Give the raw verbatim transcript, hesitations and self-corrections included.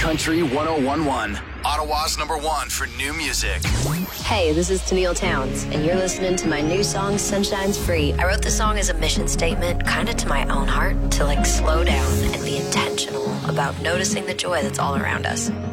Country one oh one point one. Ottawa's number one for new music. Hey, this is Tennille Towns, and you're listening to my new song, Sunshine's Free. I wrote the song as a mission statement, kind of to my own heart, to like slow down and be intentional about noticing the joy that's all around us.